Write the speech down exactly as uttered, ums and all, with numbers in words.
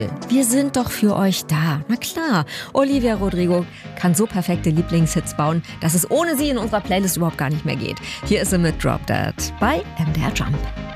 Wir sind doch für euch da. Na klar, Olivia Rodrigo kann so perfekte Lieblingshits bauen, dass es ohne sie in unserer Playlist überhaupt gar nicht mehr geht. Hier ist sie mit Drop Dead bei M D R Jump.